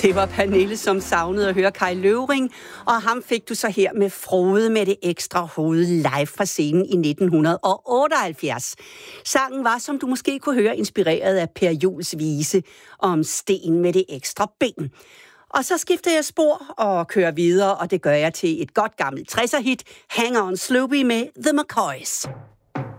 Det var Pernille, som savnede at høre Kai Løvring, og ham fik du så her med Frode med det ekstra hoved live fra scenen i 1978. Sangen var, som du måske kunne høre, inspireret af Per Juhls vise om sten med det ekstra ben. Og så skifter jeg spor og kører videre, og det gør jeg til et godt gammelt 60'er hit, Hang On Sloopy med The McCoys.